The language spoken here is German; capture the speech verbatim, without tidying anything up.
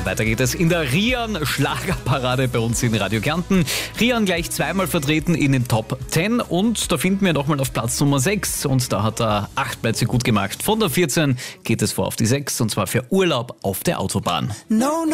Weiter geht es in der Rian Schlagerparade bei uns in Radio Kärnten. Rian gleich zweimal vertreten in den Top zehn und da finden wir nochmal auf Platz Nummer sechs und da hat er acht Plätze gut gemacht. Von der vierzehn geht es vor auf die sechs und zwar für Urlaub auf der Autobahn. No, no.